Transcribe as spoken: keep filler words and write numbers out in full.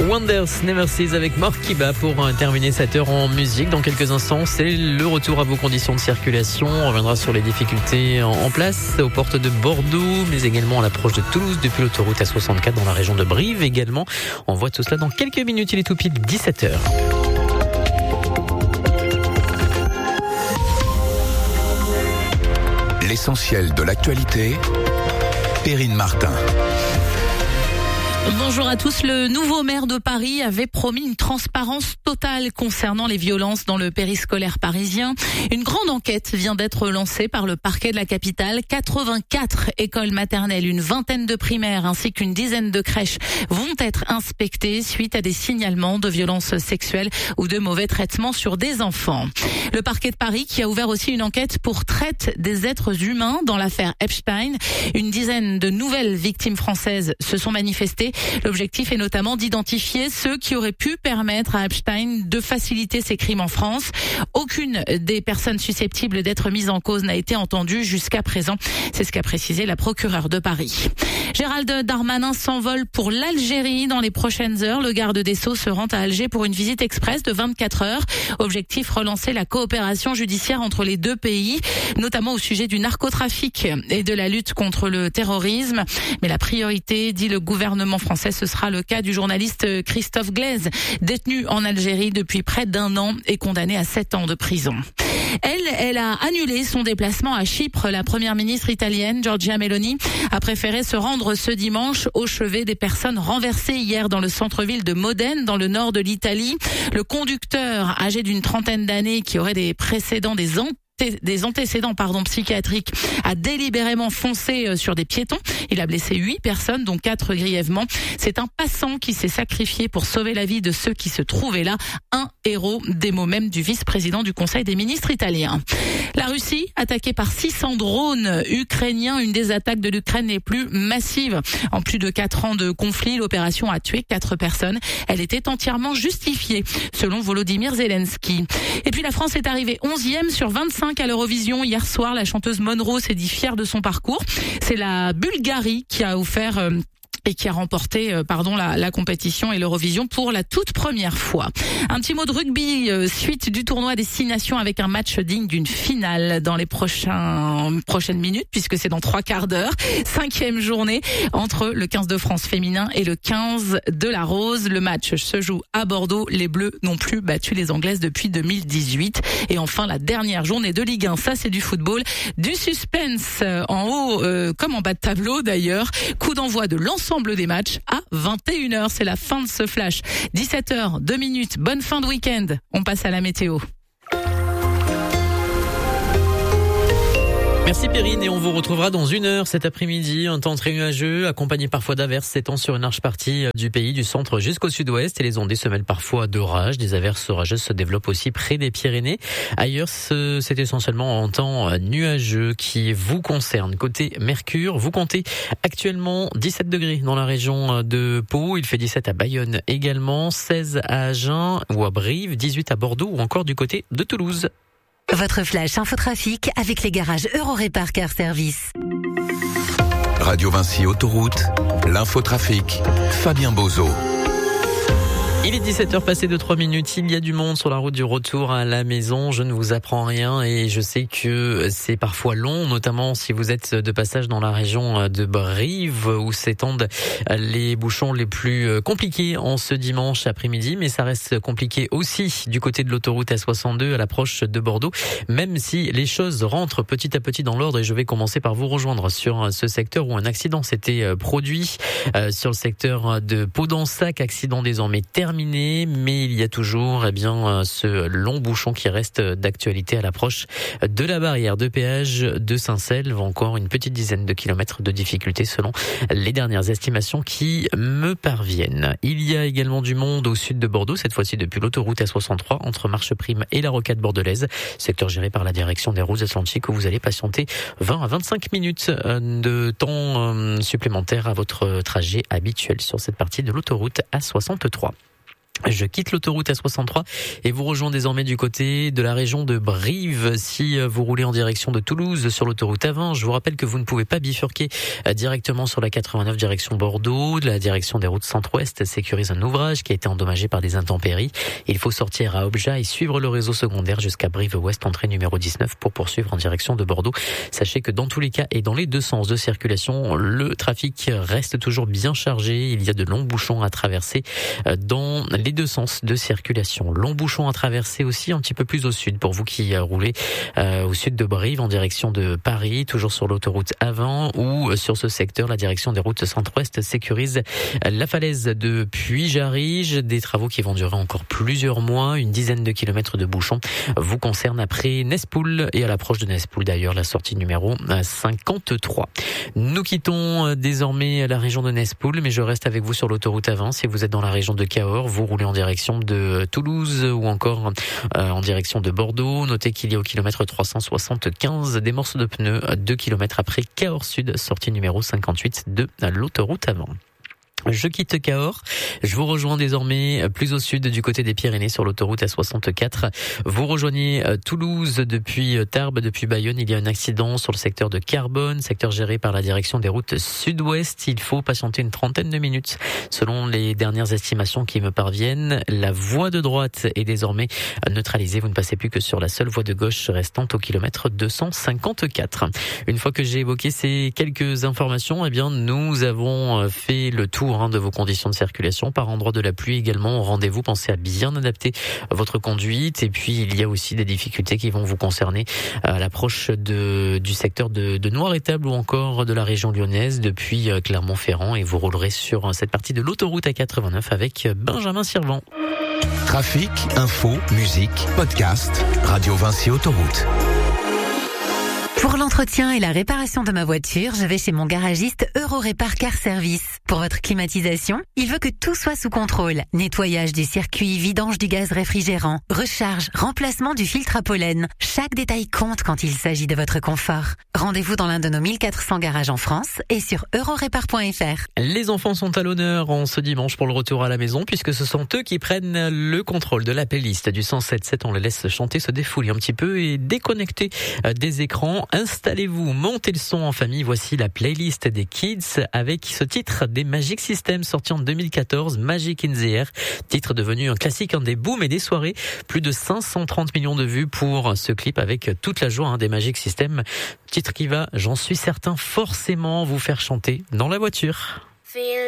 Wonders Never Cease avec Morkiba pour terminer cette heure en musique. Dans quelques instants, c'est le retour à vos conditions de circulation. On reviendra sur les difficultés en place aux portes de Bordeaux, mais également à l'approche de Toulouse depuis l'autoroute A soixante-quatre dans la région de Brive également. On voit tout cela dans quelques minutes. Il est tout pile dix-sept heures. L'essentiel de l'actualité, Perrine Martin. Bonjour à tous. Le nouveau maire de Paris avait promis une transparence totale concernant les violences dans le périscolaire parisien. Une grande enquête vient d'être lancée par le parquet de la capitale. quatre-vingt-quatre écoles maternelles, une vingtaine de primaires ainsi qu'une dizaine de crèches vont être inspectées suite à des signalements de violences sexuelles ou de mauvais traitements sur des enfants. Le parquet de Paris qui a ouvert aussi une enquête pour traite des êtres humains dans l'affaire Epstein. Une dizaine de nouvelles victimes françaises se sont manifestées. L'objectif est notamment d'identifier ceux qui auraient pu permettre à Epstein de faciliter ses crimes en France. Aucune des personnes susceptibles d'être mises en cause n'a été entendue jusqu'à présent. C'est ce qu'a précisé la procureure de Paris. Gérald Darmanin s'envole pour l'Algérie dans les prochaines heures. Le garde des Sceaux se rend à Alger pour une visite express de vingt-quatre heures. Objectif, relancer la coopération judiciaire entre les deux pays, notamment au sujet du narcotrafic et de la lutte contre le terrorisme. Mais la priorité, dit le gouvernement français, ce sera le cas du journaliste Christophe Glaise, détenu en Algérie depuis près d'un an et condamné à sept ans de prison. Elle, elle a annulé son déplacement à Chypre. La première ministre italienne, Giorgia Meloni, a préféré se rendre ce dimanche au chevet des personnes renversées hier dans le centre-ville de Modène, dans le nord de l'Italie. Le conducteur, âgé d'une trentaine d'années, qui aurait des précédents, des antécédents, des antécédents pardon, psychiatriques, a délibérément foncé sur des piétons. Il a blessé huit personnes, dont quatre grièvement. C'est un passant qui s'est sacrifié pour sauver la vie de ceux qui se trouvaient là. Un héros, des mots même du vice-président du Conseil des ministres italien. La Russie, attaquée par six cents drones ukrainiens, une des attaques de l'Ukraine les plus massives. En plus de quatre ans de conflit, l'opération a tué quatre personnes. Elle était entièrement justifiée, selon Volodymyr Zelensky. Et puis la France est arrivée onzième sur vingt-cinq à l'Eurovision. Hier soir, la chanteuse Monroe s'est dit fière de son parcours. C'est la Bulgarie qui a offert... Euh, et qui a remporté euh, pardon la, la compétition et l'Eurovision pour la toute première fois. Un petit mot de rugby, euh, suite du tournoi des Six Nations avec un match digne d'une finale dans les prochains, prochaines minutes, puisque c'est dans trois quarts d'heure. Cinquième journée entre le quinze de France féminin et le quinze de la Rose. Le match se joue à Bordeaux. Les Bleus n'ont plus battu les Anglaises depuis deux mille dix-huit. Et enfin, la dernière journée de Ligue un, ça c'est du football. Du suspense en haut euh, comme en bas de tableau d'ailleurs. Coup d'envoi de l'ensemble des matchs à vingt et une heures. C'est la fin de ce flash. dix-sept heures, deux minutes. Bonne fin de week-end. On passe à la météo. Merci Perrine, et on vous retrouvera dans une heure cet après-midi. Un temps très nuageux, accompagné parfois d'averses, s'étend sur une large partie du pays, du centre jusqu'au sud-ouest, et les ondées se mêlent parfois d'orages. Des averses orageuses se développent aussi près des Pyrénées. Ailleurs, c'est essentiellement un temps nuageux qui vous concerne. Côté Mercure, vous comptez actuellement dix-sept degrés dans la région de Pau. Il fait dix-sept à Bayonne également, seize à Agen ou à Brive, dix-huit à Bordeaux ou encore du côté de Toulouse. Votre flash infotrafic avec les garages Eurorépar Car Service. Radio Vinci Autoroute, l'infotrafic, Fabien Bozo. Il est dix-sept heures passées de trois minutes, il y a du monde sur la route du retour à la maison, je ne vous apprends rien et je sais que c'est parfois long, notamment si vous êtes de passage dans la région de Brive où s'étendent les bouchons les plus compliqués en ce dimanche après-midi, mais ça reste compliqué aussi du côté de l'autoroute A soixante-deux à l'approche de Bordeaux, même si les choses rentrent petit à petit dans l'ordre. Et je vais commencer par vous rejoindre sur ce secteur où un accident s'était produit, sur le secteur de Pau-d'Ensac, accident désormais terminé. Terminé, mais il y a toujours eh bien ce long bouchon qui reste d'actualité à l'approche de la barrière de péage de Saint-Selve. Encore une petite dizaine de kilomètres de difficulté selon les dernières estimations qui me parviennent. Il y a également du monde au sud de Bordeaux, cette fois-ci depuis l'autoroute A soixante-trois entre Marcheprime et la Rocade bordelaise, secteur géré par la direction des routes atlantiques où vous allez patienter vingt à vingt-cinq minutes de temps supplémentaire à votre trajet habituel sur cette partie de l'autoroute A soixante-trois. Je quitte l'autoroute A soixante-trois et vous rejoins désormais du côté de la région de Brive. Si vous roulez en direction de Toulouse sur l'autoroute A vingt, je vous rappelle que vous ne pouvez pas bifurquer directement sur la quatre-vingt-neuf direction Bordeaux. La direction des routes centre-ouest sécurise un ouvrage qui a été endommagé par des intempéries. Il faut sortir à Objat et suivre le réseau secondaire jusqu'à Brive-Ouest, entrée numéro dix-neuf, pour poursuivre en direction de Bordeaux. Sachez que dans tous les cas et dans les deux sens de circulation, le trafic reste toujours bien chargé. Il y a de longs bouchons à traverser dans les deux sens de circulation. Long bouchon à traverser aussi un petit peu plus au sud pour vous qui roulez euh, au sud de Brive en direction de Paris, toujours sur l'autoroute A vingt ou sur ce secteur, la direction des routes centre-ouest sécurise la falaise de Puy-Jarige. Des travaux qui vont durer encore plusieurs mois. Une dizaine de kilomètres de bouchons vous concernent après Nespoul et à l'approche de Nespoul d'ailleurs, la sortie numéro cinquante-trois. Nous quittons désormais la région de Nespoul, mais je reste avec vous sur l'autoroute A vingt. Si vous êtes dans la région de Cahors, vous roulez en direction de Toulouse ou encore euh, en direction de Bordeaux. Notez qu'il y a au kilomètre trois cent soixante-quinze des morceaux de pneus, deux kilomètres après Cahors Sud, sortie numéro cinquante-huit de l'autoroute A vingt. Je quitte Cahors, je vous rejoins désormais plus au sud du côté des Pyrénées sur l'autoroute A soixante-quatre. Vous rejoignez Toulouse depuis Tarbes, depuis Bayonne. Il y a un accident sur le secteur de Carbone, secteur géré par la direction des routes sud-ouest. Il faut patienter une trentaine de minutes. Selon les dernières estimations qui me parviennent, la voie de droite est désormais neutralisée. Vous ne passez plus que sur la seule voie de gauche restante au kilomètre deux cent cinquante-quatre. Une fois que j'ai évoqué ces quelques informations, eh bien, nous avons fait le tour de vos conditions de circulation. Par endroit de la pluie également, rendez-vous, pensez à bien adapter votre conduite. Et puis il y a aussi des difficultés qui vont vous concerner à l'approche de, du secteur de, de Noir-Étable ou encore de la région lyonnaise depuis Clermont-Ferrand, et vous roulerez sur cette partie de l'autoroute A quatre-vingt-neuf avec Benjamin Sirvent. Trafic, info, musique, podcast, Radio Vinci Autoroute. Pour l'entretien et la réparation de ma voiture, je vais chez mon garagiste Eurorépar Car Service. Pour votre climatisation, il veut que tout soit sous contrôle. Nettoyage du circuit, vidange du gaz réfrigérant, recharge, remplacement du filtre à pollen. Chaque détail compte quand il s'agit de votre confort. Rendez-vous dans l'un de nos mille quatre cents garages en France et sur eurorépar point f r. Les enfants sont à l'honneur en ce dimanche pour le retour à la maison, puisque ce sont eux qui prennent le contrôle de la playlist du cent sept sept. On les laisse chanter, se défouler un petit peu et déconnecter des écrans. Installez-vous, montez le son en famille. Voici la playlist des kids avec ce titre des Magic System sorti en deux mille quatorze, Magic in the Air. Titre devenu un classique, un des booms et des soirées. Plus de cinq cent trente millions de vues pour ce clip avec toute la joie hein, des Magic System. Titre qui va, j'en suis certain, forcément vous faire chanter dans la voiture. Feel